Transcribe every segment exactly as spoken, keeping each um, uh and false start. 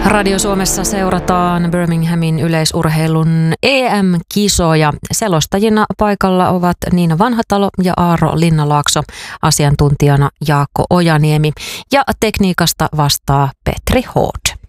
Radio Suomessa seurataan Birminghamin yleisurheilun E M-kisoja. Selostajina paikalla ovat Niina Vanhatalo ja Aaro Linnalaakso, asiantuntijana Jaakko Ojaniemi ja tekniikasta vastaa Petri Hood.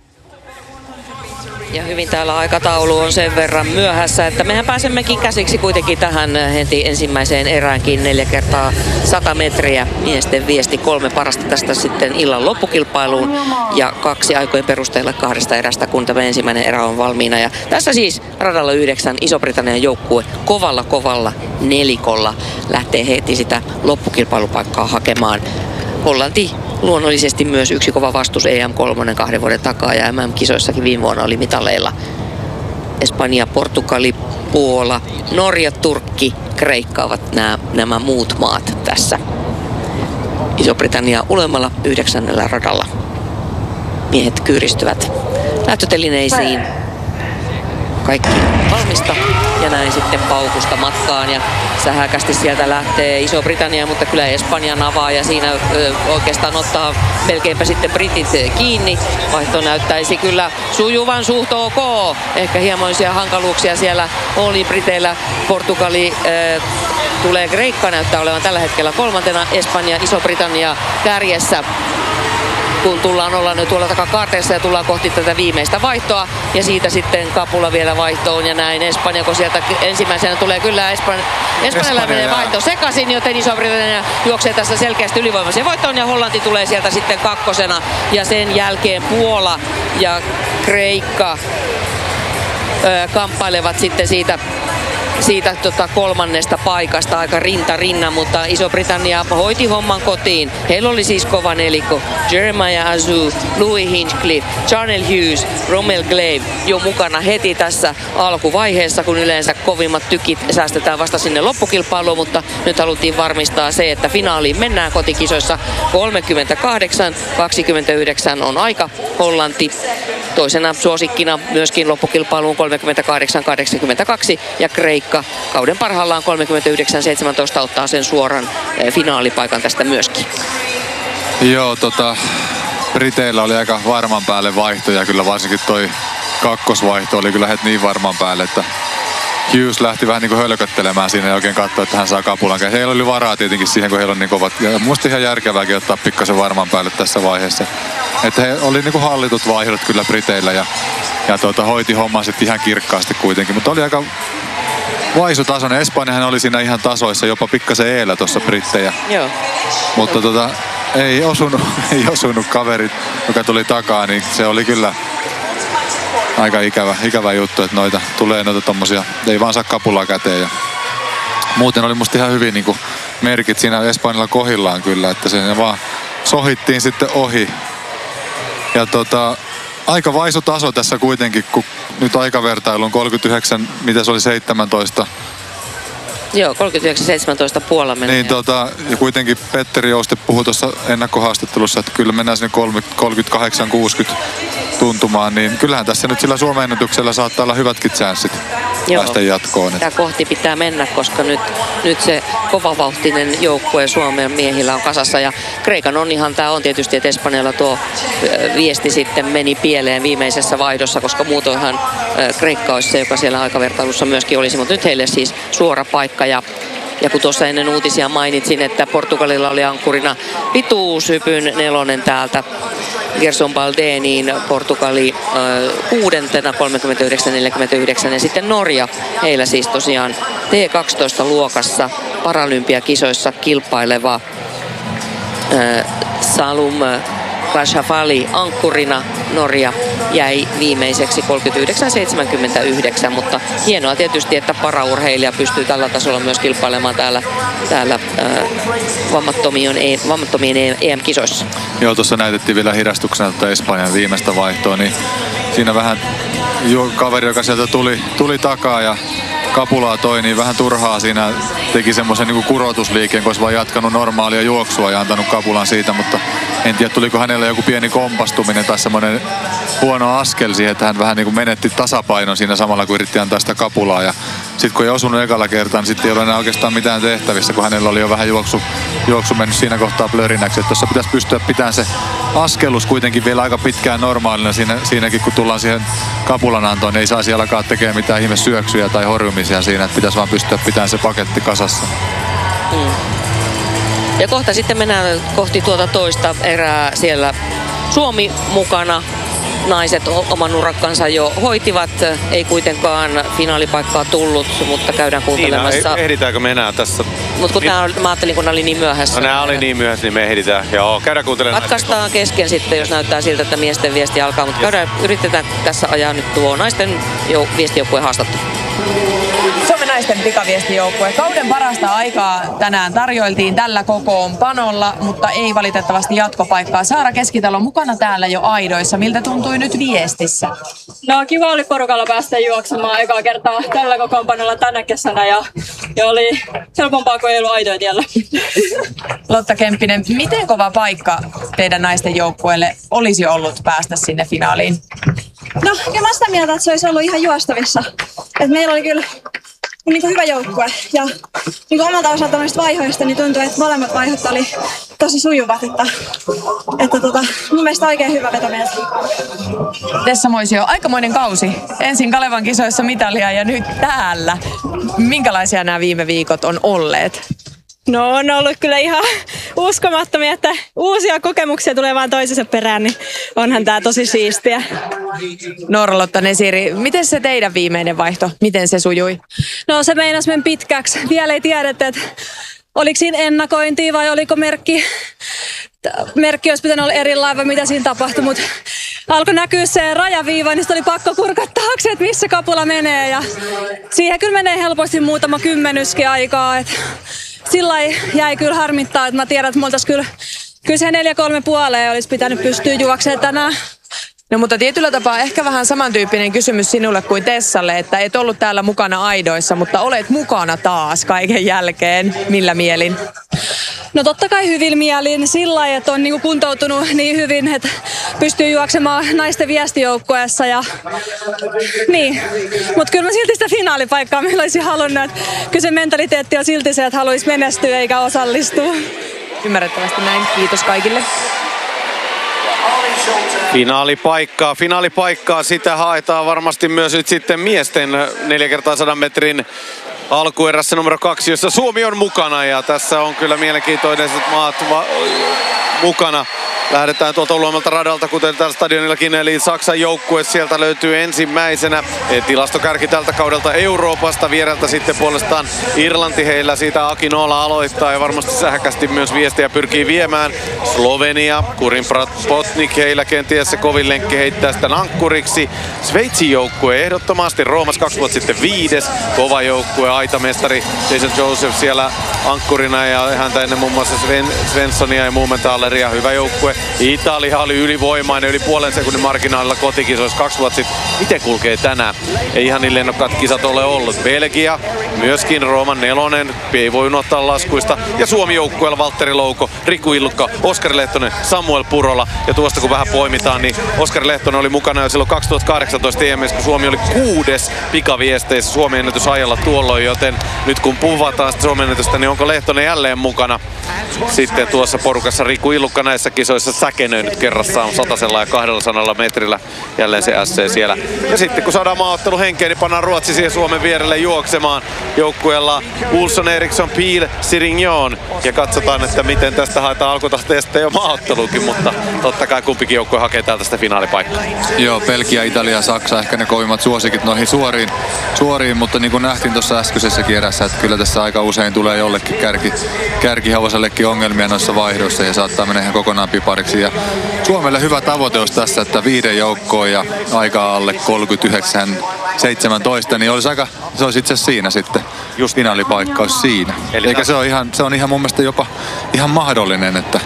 Ja hyvin täällä aikataulu on sen verran myöhässä, että mehän pääsemmekin käsiksi kuitenkin tähän heti ensimmäiseen eräänkin neljä kertaa sata metriä. Miesten viesti kolme parasta tästä sitten illan loppukilpailuun ja kaksi aikojen perusteella kahdesta erästä, kun tämä ensimmäinen erä on valmiina. Ja tässä siis radalla yhdeksän Iso-Britannian joukkue kovalla kovalla nelikolla lähtee heti sitä loppukilpailupaikkaa hakemaan. Hollanti luonnollisesti myös yksi kova vastus E M kolme kahden vuoden takaa ja M M-kisoissakin viime vuonna oli mitaleilla. Espanja, Portugali, Puola, Norja, Turkki, Kreikka ovat nämä, nämä muut maat tässä. Iso-Britannia ulemmalla yhdeksännellä radalla. Miehet kyyristyvät lähtötelineisiin. Kaikki valmista ja näin sitten paukusta matkaan ja sähäkästi sieltä lähtee Iso-Britannia, mutta kyllä Espanjan avaa ja siinä ö, oikeastaan ottaa melkeinpä sitten britit kiinni. Vaihto näyttäisi kyllä sujuvan suht ok. Ehkä hiemoisia hankaluuksia siellä oli briteillä. Portugali ö, tulee, Kreikka näyttää olevan tällä hetkellä kolmantena, Espanja, Iso-Britannia kärjessä. Kun tullaan olla nyt tuolla takakaarteessa ja tullaan kohti tätä viimeistä vaihtoa. Ja siitä sitten kapula vielä vaihtoon ja näin. Espanja, kun sieltä ensimmäisenä tulee kyllä Espan... espanjalainen vaihto sekaisin, joten Iso-Britannia juoksee tässä selkeästi ylivoimaisen voittoon. Ja Hollanti tulee sieltä sitten kakkosena. Ja sen jälkeen Puola ja Kreikka ö, kamppailevat sitten siitä... siitä tota, kolmannesta paikasta aika rinta rinnan, mutta Iso-Britannia hoiti homman kotiin. Heillä oli siis kova nelikko. Jeremiah Azu, Louis Hinchcliffe, Charnel Hughes, Rommel Glave jo mukana heti tässä alkuvaiheessa, kun yleensä kovimmat tykit säästetään vasta sinne loppukilpailuun, mutta nyt haluttiin varmistaa se, että finaaliin mennään kotikisoissa. kolmekymmentäkahdeksan kaksikymmentäyhdeksän on aika. Hollanti toisena suosikkina myöskin loppukilpailuun kolmekymmentäkahdeksan kahdeksankymmentäkaksi ja Kreikka kauden parhaillaan kolmekymmentäyhdeksän seitsemäntoista ottaa sen suoran finaalipaikan tästä myöskin. Joo, tota, Briteillä oli aika varman päälle vaihtoja, kyllä varsinkin toi kakkosvaihto oli kyllä heti niin varman päälle, että Hughes lähti vähän niin kuin hölköttelemään siinä ja oikein katsoi, että hän saa kapulan. Heillä oli varaa tietenkin siihen, kun heillä on niin kovat. Ja musta ihan järkevääkin ottaa pikkasen varman päälle tässä vaiheessa. Että he oli niin kuin hallitut vaihdot kyllä Briteillä ja, ja tuota, hoiti homman sitten ihan kirkkaasti kuitenkin. Mutta oli aika vaisutasoinen. Espanjahan oli siinä ihan tasoissa, jopa pikkasen eellä tuossa brittejä. Joo. Mutta tota, ei osunut, ei osunut kaveri, joka tuli takaa, niin se oli kyllä aika ikävä, ikävä juttu, että noita tulee noita tommosia, ei vaan saa kapulaa käteen. Ja muuten oli musta ihan hyvin niin kuin merkit siinä Espanjalla kohillaan kyllä, että se vaan sohittiin sitten ohi. Ja tota, aika vaisu taso tässä kuitenkin, kun nyt aikavertailu on kolmekymmentäyhdeksän, mitä se oli seitsemäntoista. Joo, kolmekymmentäyhdeksän seitsemäntoista Puola menee. Niin tota, ja kuitenkin Petteri Jouste puhui tuossa ennakkohaastattelussa, että kyllä mennään sinne kolmekymmentäkahdeksan kuusikymmentä tuntumaan, niin kyllähän tässä nyt sillä Suomen ennätyksellä saattaa olla hyvätkin chanssit päästä jatkoon. Tämä kohti pitää mennä, koska nyt, nyt se kovavauhtinen joukkue Suomen miehillä on kasassa. Ja Kreikan onnihan tämä on tietysti, että Espanjalla tuo viesti sitten meni pieleen viimeisessä vaihdossa, koska muutoinhan Kreikka olisi se, joka siellä aikavertailussa myöskin olisi. Mutta nyt heille siis suora paikka. Ja Ja kun tuossa ennen uutisia mainitsin, että Portugalilla oli ankkurina pituushypyn nelonen täältä Gerson Balde, niin Portugali äh, kuudentena kolmekymmentäyhdeksän neljäkymmentäyhdeksän ja sitten Norja, heillä siis tosiaan T kaksitoista luokassa paralympiakisoissa kilpaileva äh, Salum Kashafali ankkurina. Norja jäi viimeiseksi kolmekymmentäyhdeksän seitsemänkymmentäyhdeksän, mutta hienoa tietysti, että paraurheilija pystyy tällä tasolla myös kilpailemaan täällä, täällä äh, vammattomien, e, vammattomien E M-kisoissa. Joo, tuossa näytettiin vielä hidastuksena tätä Espanjan viimeistä vaihtoa, niin siinä vähän jo kaveri, joka sieltä tuli, tuli takaa ja kapulaa toi, niin vähän turhaa siinä teki semmoisen niin kuin kurotusliikkeen, kun olisi vaan jatkanut normaalia juoksua ja antanut kapulan siitä, mutta en tiedä, tuliko hänellä joku pieni kompastuminen tai semmoinen huono askel siihen, että hän vähän niin kuin menetti tasapainon siinä samalla, kun yritti antaa sitä kapulaa. Ja sitten kun ei osunut ekalla kertaa, niin sitten ei ole enää oikeastaan mitään tehtävissä, kun hänellä oli jo vähän juoksu, juoksu mennyt siinä kohtaa blörinäksi. Että tuossa pitäisi pystyä pitämään se askelus kuitenkin vielä aika pitkään normaalina siinä, siinäkin, kun tullaan siihen kapulanantoon, niin ei saisi alkaa tekemään mitään ihme syöksyjä tai horjumisia siinä, että pitäisi vaan pystyä pitämään se paketti kasassa. Mm. Ja kohta sitten mennään kohti tuota toista erää, siellä Suomi mukana. Naiset oman urakkansa jo hoitivat, ei kuitenkaan finaalipaikkaa tullut, mutta käydään kuuntelemassa. Niin, ehditäänkö me enää tässä? Mutta kun nämä, mä ajattelin, kun nämä oli niin myöhässä. No nämä oli niin myöhässä, niin me ehditään. Joo, käydään kuuntelemaan. Katkaistaan kesken sitten, jos näyttää siltä, että miesten viesti alkaa, mutta käydään, yritetään tässä ajaa nyt tuo naisten jo, viestijoukkueen haastattelu. Suomen naisten pikaviestijoukkue. Kauden parasta aikaa tänään tarjoiltiin tällä kokoonpanolla, mutta ei valitettavasti jatkopaikkaa. Saara Keskitalo mukana täällä jo aidoissa. Miltä tuntui nyt viestissä? No kiva oli porukalla päästä juoksemaan ekaa kertaa tällä kokoonpanolla tänä kesänä ja, ja oli helpompaa kuin ei ollut aidoja tiellä. Lotta Kemppinen, miten kova paikka teidän naisten joukkueelle olisi ollut päästä sinne finaaliin? No kyllä mä sitä mieltä, että se olisi ollut ihan juostavissa. Et meillä oli kyllä niin kuin hyvä joukkue ja niin kuin omalta osalta noista vaihoista niin tuntui, että molemmat vaihot oli tosi sujuvat, että, että tota, mun mielestä oikein hyvä veto meiltä. Tessa Moisio, aikamoinen kausi. Ensin Kalevan kisoissa mitalia ja nyt täällä. Minkälaisia nämä viime viikot on olleet? No on ollut kyllä ihan uskomattomia, että uusia kokemuksia tulee vaan toisensa perään, niin onhan tää tosi siistiä. Noora-Lotta Nesiri, miten se teidän viimeinen vaihto, miten se sujui? No se meinasi mennä pitkäksi. Vielä ei tiedetä, että oliko siinä ennakointia vai oliko merkki, merkki olisi pitänyt olla erilainen vai mitä siinä tapahtui, mutta alkoi näkyä se rajaviiva, niin oli pakko kurkata taakse, että missä kapula menee ja siihen kyllä menee helposti muutama kymmenyskin aikaa, että sillä jäi kyllä harmittaa, että mä tiedän, että multa kyllä, kyllä se neljä kolme puoleen olisi pitänyt pystyä juoksemaan tänään. No mutta tietyllä tapaa ehkä vähän samantyyppinen kysymys sinulle kuin Tessalle, että et ollut täällä mukana aidoissa, mutta olet mukana taas kaiken jälkeen. Millä mielin? No totta kai hyvin mielin sillä lailla, että on niinku kuntoutunut niin hyvin, että pystyy juoksemaan naisten viestijoukkueessa. Ja niin, mutta kyllä mä silti sitä finaalipaikkaa meillä olisi halunnut. Että kyllä se mentaliteetti on silti se, että haluaisi menestyä eikä osallistua. Ymmärrettävästi näin. Kiitos kaikille. Finaalipaikkaa, finaalipaikkaa, sitä haetaan varmasti myös nyt sitten miesten neljä kertaa sadan metrin alkuerässä numero kaksi, jossa Suomi on mukana ja tässä on kyllä mielenkiintoiset maat mukana. Lähdetään tuolta luomalta radalta, kuten täällä stadionillakin, eli Saksan joukkue sieltä löytyy ensimmäisenä. Tilastokärki tältä kaudelta Euroopasta, viereltä sitten puolestaan Irlanti, heillä siitä Akinola aloittaa ja varmasti sähkästi myös viestiä pyrkii viemään. Slovenia, Kurin Potnik, heillä kenties se kovin lenkki heittää sitä ankkuriksi. Sveitsin joukkue ehdottomasti, Roomas kaksi vuotta sitten viides, kova joukkue, aitamestari Jason Joseph siellä ankkurina ja häntä ennen muun muassa Sven, Svenssonia ja Muumentaleria, hyvä joukkue. Italia oli ylivoimainen, yli puolen sekunnin marginaalilla kotikisoissa kaksi vuotta sitten. Miten kulkee tänään? Ei ihan niin lennokkaat kisat ole ollut. Belgia, myöskin Rooman nelonen, ei voi unohtaa laskuista. Ja Suomi joukkueella Valtteri Louko, Riku Illukka, Oskari Lehtonen, Samuel Purola. Ja tuosta kun vähän poimitaan, niin Oskari Lehtonen oli mukana jo silloin kaksituhattakahdeksantoista E M:ssä, kun Suomi oli kuudes pikaviesteissä Suomen ennätysajalla tuolloin. Joten nyt kun puhutaan Suomen ennätystä, niin onko Lehtonen jälleen mukana sitten tuossa porukassa? Riku Illukka näissä kisoissa säkenöi nyt kerrassaan satasella ja kahdellasadalla metrillä. Jälleen se S C siellä. Ja sitten kun saadaan maaottelu henkeen, niin pannaan Ruotsi siihen Suomen vierelle juoksemaan joukkueella Olsson, Eriksson, Pihl, Sirignon. Ja katsotaan, että miten tästä haetaan alkutahteesta jo maaotteluukin, mutta totta kai kumpikin joukkue hakee täältä sitä finaalipaikkaa. Joo, Belgia, Italia, Saksa, ehkä ne kovimmat suosikit noihin suoriin, suoriin mutta niin kuin nähtiin tuossa äskeisessä kierrässä, että kyllä tässä aika usein tulee jollekin kärki, kärkihevosellekin ongelmia noissa vaihdoissa ja saattaa mennä ihan kokonaan pipariksi. Ja Suomelle hyvä tavoite olisi tässä, että viiden joukkoon ja aikaa alle kolmekymmentäyhdeksän seitsemäntoista, niin olisi aika, se olisi itse asiassa siinä sitten. Just finaalipaikka olisi siinä. Eli eikä se, on ihan, se on ihan mun mielestä jopa ihan mahdollinen, että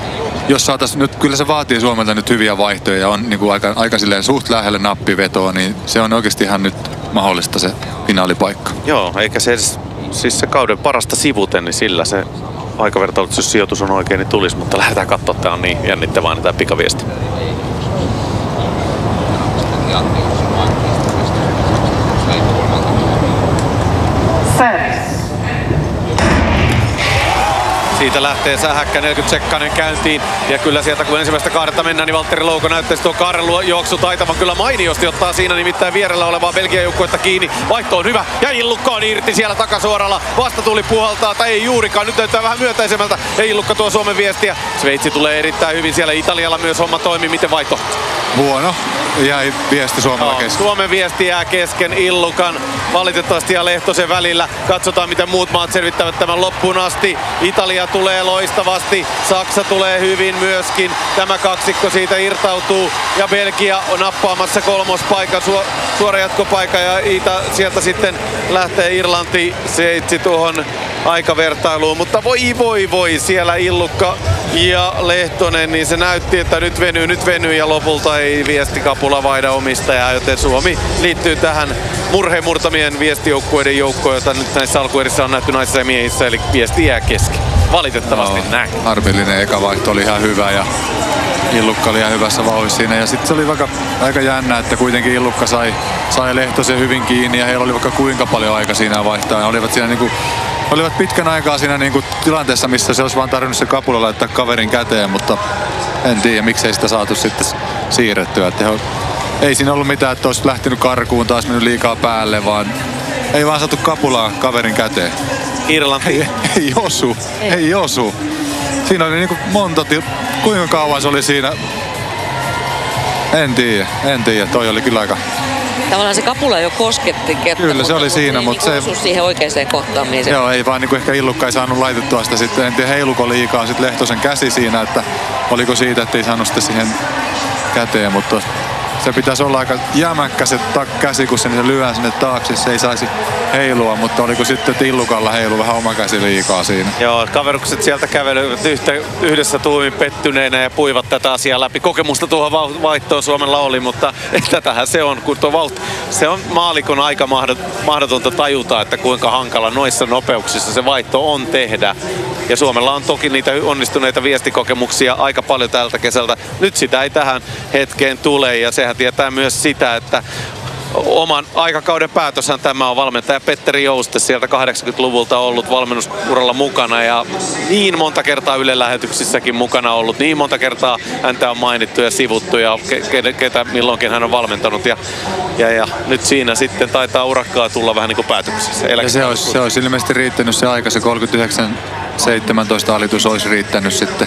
jos saataisiin nyt, kyllä se vaatii Suomelta nyt hyviä vaihtoja ja on niin kuin aika, aika silleen suht lähelle nappivetoa, niin se on oikeasti ihan nyt mahdollista se finaalipaikka. Joo, eikä se edes, siis se kauden parasta sivuten, niin sillä se aikavertailut, jos sijoitus on oikein, niin tulisi, mutta lähdetään katsoa, tämä on niin jännittävää tämä pikaviesti. Siitä lähtee Sähäkkä neljäkymmentä sekkainen käyntiin. Ja kyllä sieltä kun ensimmäistä kaaretta mennään, niin Valtteri Louko näyttäisi tuo kaaren juoksu taitavan kyllä mainiosti. Ottaa siinä nimittäin vierellä olevaa Belgian joukkuetta kiinni. Vaihto on hyvä ja Illukka on irti siellä takasuoralla. Vastatuli puhaltaa tai ei juurikaan. Nyt näyttää vähän myötäisemmältä. Ja Illukka tuo Suomen viestiä. Sveitsi tulee erittäin hyvin siellä. Italialla myös homma toimii. Miten vaihto? Huono. Jäi viesti Suomella no, kesken. Suomen viesti jää kesken Illukan valitettavasti ja Lehtosen välillä. Katsotaan miten muut maat selvittävät tämän loppuun asti. Italia tulee loistavasti. Saksa tulee hyvin myöskin. Tämä kaksikko siitä irtautuu. Ja Belgia on nappaamassa kolmospaikan. Su- suora jatkopaikka ja Ita, sieltä sitten lähtee Irlanti Sveitsi tuohon aikavertailuun. Mutta voi voi voi siellä Illukka ja Lehtonen, niin se näytti, että nyt venyy, nyt venyy ja lopulta ei viestikapula vaihda omistajaa, joten Suomi liittyy tähän murheen murtamien viestijoukkueiden joukkoon, jota nyt näissä alkuerissä on nähty naisissa ja miehissä, eli viesti jää kesken. Valitettavasti no, näin. Harvillinen eka vaihto oli ihan hyvä ja Illukka oli ihan hyvässä vauhdissa siinä. Ja sitten se oli vaikka aika jännä, että kuitenkin Illukka sai, sai Lehtosen hyvin kiinni ja heillä oli vaikka kuinka paljon aika siinä vaihtaa. Ja olivat siinä niinku Olivat pitkän aikaa siinä niinku tilanteessa, missä se olisi vaan tarvinnut se kapula laittaa kaverin käteen, mutta en tiedä miksei sitä saatu sitten siirrettyä. Että he, ei siinä ollut mitään, että olisi lähtenyt karkuun, taas mennyt liikaa päälle, vaan ei vaan saatu kapulaa kaverin käteen. Irlanti. Ei, ei osu, ei, ei osu. Siinä oli niinku monta, til- kuinka kauan se oli siinä. En tiedä, en tiedä. Toi oli kyllä aika... Tavallaan se kapula jo kosketti kertaa. Kyllä se oli siinä, mutta se... Osu siihen oikeaan kohtaan. Niin se... Joo, ei vaan niinku ehkä Illukka ei saanut laitettua sitä sitten. En tiedä heiluko liikaa sitten Lehtosen käsi siinä, että oliko siitä, että ei saanut sitä siihen käteen, mutta se pitäisi olla aika jämäkkä se käsi, kun se lyö sinne taakse, se ei saisi heilua, mutta oliko sitten, että Illukalla heilu vähän oma käsi liikaa siinä. Joo, kaverukset sieltä kävelivät yhtä, yhdessä tuumin pettyneinä ja puivat tätä asiaa läpi. Kokemusta tuohon vaihtoon Suomella oli, mutta tätähän se on, kun tuo vauhti, se on maalikon aika mahdotonta tajuta, että kuinka hankala noissa nopeuksissa se vaihto on tehdä. Ja Suomella on toki niitä onnistuneita viestikokemuksia aika paljon tältä kesältä. Nyt sitä ei tähän hetkeen tule ja sehän tietää myös sitä, että oman aikakauden päätöshän tämä on valmentaja Petteri Jouste sieltä kahdeksankymmentäluvulta ollut valmennusuralla mukana ja niin monta kertaa Yle lähetyksissäkin mukana ollut, niin monta kertaa häntä on mainittu ja sivuttu ja ke- ketä milloinkin hän on valmentanut ja, ja, ja nyt siinä sitten taitaa urakkaa tulla vähän niin kuin päätöksessä. Ja se olisi, se olisi ilmeisesti riittänyt se aika, se kolmekymmentäyhdeksän seitsemäntoista alitus olisi riittänyt sitten,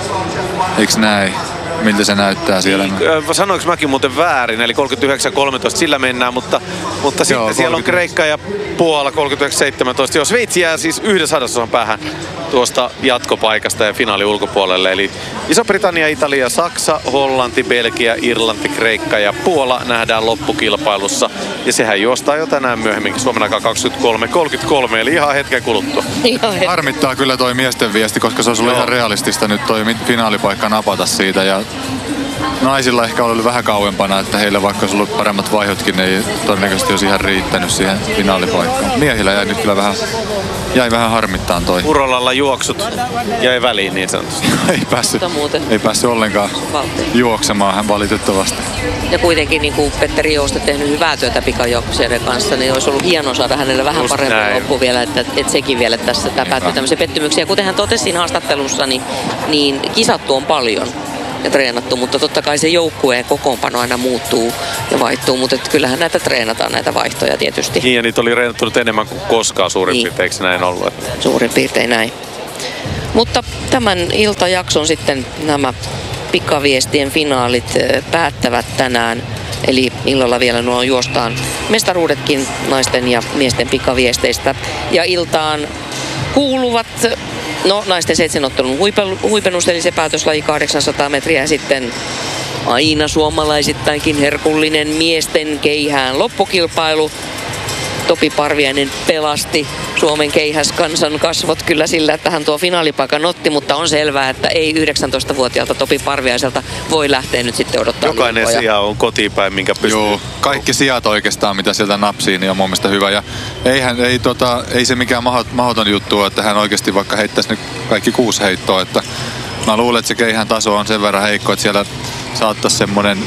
eikö näin? Miltä se näyttää siellä? Sanoinko mäkin muuten väärin, eli kolmekymmentäyhdeksän kolmetoista sillä mennään, mutta, mutta sitten joo, siellä on Kreikka ja Puola kolmekymmentäyhdeksän seitsemäntoista. Joo, Sveitsi jää siis yhden sadasosan päähän tuosta jatkopaikasta ja finaali ulkopuolelle. Eli Iso-Britannia, Italia, Saksa, Hollanti, Belgia, Irlanti, Kreikka ja Puola nähdään loppukilpailussa. Ja sehän juostaa jo tänään myöhemminkin Suomen aikaa kaksikymmentäkolme kolmekymmentäkolme, eli ihan hetken kuluttua. Harmittaa kyllä toi miesten viesti, koska se olisi ollut ihan realistista nyt toi finaalipaikka napata siitä. Ja naisilla ehkä oli vähän kauempana, että heillä vaikka olisi ollut paremmat vaihdotkin, ei todennäköisesti olisi ihan riittänyt siihen finaalipaikkaan. Miehillä jäi nyt kyllä vähän, jäi vähän harmittaan toi. Urolalla juoksut jäi väliin niin sanotusti. ei, päässyt, ei päässyt ollenkaan Valtiin. juoksemaan hän valitettavasti. Ja kuitenkin niin kuin Petteri Jouste tehnyt hyvää työtä pikajuoksijoiden kanssa, niin olisi ollut hieno saada hänelle vähän Just parempi näin. loppu vielä, että, että sekin vielä tässä päättyy tämmöisen pettymyksiä. Ja kuten hän totesi siinä haastattelussa, niin, niin kisattu on paljon ja treenattu, mutta totta kai se joukkueen kokoonpano aina muuttuu ja vaihtuu, mutta kyllähän näitä treenataan, näitä vaihtoja tietysti. Niin ja niitä oli treenattunut enemmän kuin koskaan suurin niin. piirtein, eikö näin ollut? Että... Suurin piirtein näin. Mutta tämän iltajakson sitten nämä pikaviestien finaalit päättävät tänään. Eli illalla vielä nuo juostaan mestaruudetkin naisten ja miesten pikaviesteistä. Ja iltaan kuuluvat no naisten seitsemänottelun huipennus, eli se päätöslaji kahdeksansataa metriä ja sitten aina suomalaisittainkin herkullinen miesten keihään loppukilpailu. Topi Parviainen pelasti Suomen keihäskansan kasvot kyllä sillä, että hän tuo finaalipaikan otti, mutta on selvää, että ei yhdeksäntoistavuotiaalta Topi Parviaiselta voi lähteä nyt sitten odottaa. Jokainen liikoja. sija on kotiinpäin, minkä pystyy. Joo, kaikki sijat oikeastaan, mitä sieltä napsii, niin on mun mielestä hyvä. Ja eihän, ei, tota, ei se mikään mahdoton juttu, että hän oikeasti vaikka heittäisi nyt kaikki kuusi heittoa. Että mä luulen, että se keihän taso on sen verran heikko, että siellä saattaisi semmoinen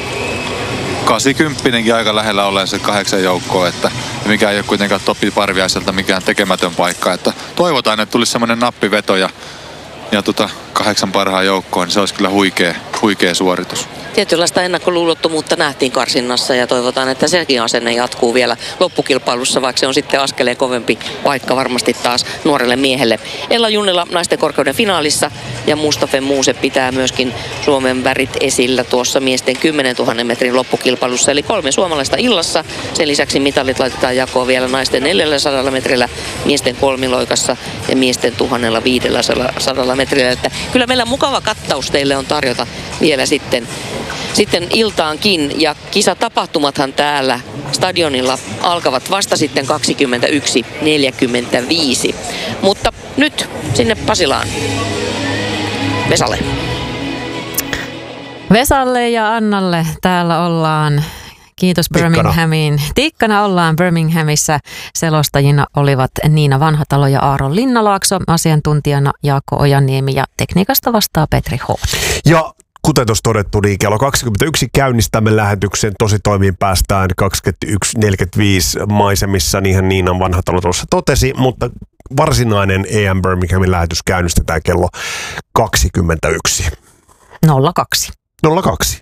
kahdeksankymmentäkin aika lähellä olleen se kahdeksan joukkoa, että mikä ei ole kuitenkaan Topi Parviaiselta mikään tekemätön paikka. Että toivotaan, että tulisi semmoinen nappiveto ja ja tota, kahdeksan parhaan joukkoon, niin se olisi kyllä huikea, huikea suoritus. Tietynlaista ennakkoluulottomuutta nähtiin karsinnassa ja toivotaan, että sekin asenne jatkuu vielä loppukilpailussa, vaikka se on sitten askeleen kovempi paikka varmasti taas nuorelle miehelle. Ella Junnila naisten korkeuden finaalissa ja Mustafa Muuse pitää myöskin Suomen värit esillä tuossa miesten kymmenentuhannen metrin loppukilpailussa. Eli kolme suomalaista illassa. Sen lisäksi mitalit laitetaan jakoon vielä naisten neljäsataa metrillä, miesten kolmiloikassa ja miesten tuhatviisisataa metrillä. Että kyllä meillä mukava kattaus teille on tarjota vielä sitten. Sitten iltaankin ja kisatapahtumathan täällä stadionilla alkavat vasta sitten kaksikymmentäyksi neljäkymmentäviisi. Mutta nyt sinne Pasilaan. Vesalle. Vesalle ja Annalle täällä ollaan. Kiitos Birminghamin. Tikkana ollaan Birminghamissa. Selostajina olivat Niina Vanhatalo ja Aaro Linnalaakso, asiantuntijana Jaakko Ojaniemi ja tekniikasta vastaa Petri H. Ja kuten tuossa todettu, niin kello kaksikymmentäyksi käynnistämme lähetyksen. Tositoimiin päästään kaksikymmentäyksi neljäkymmentäviisi maisemissa, niinhän Niina Vanhatalo tuossa totesi, mutta varsinainen E M Birminghamin lähetys käynnistetään kello kaksikymmentäyksi. nolla kaksi. nolla kaksi.